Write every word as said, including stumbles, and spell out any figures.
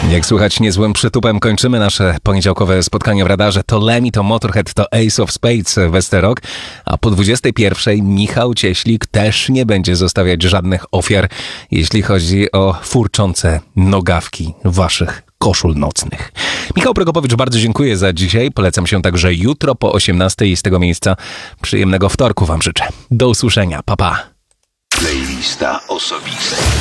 Jak słychać, niezłym przytupem kończymy nasze poniedziałkowe spotkanie w radarze. To Lemmy, to Motorhead, to Ace of Spades Westerok, a po dwudziestej pierwszej Michał Cieślik też nie będzie zostawiać żadnych ofiar, jeśli chodzi o furczące nogawki waszych koszul nocnych. Michał Prokopowicz, bardzo dziękuję za dzisiaj. Polecam się także jutro po osiemnastej i z tego miejsca przyjemnego wtorku wam życzę. Do usłyszenia. Pa, pa. Playlista osobista.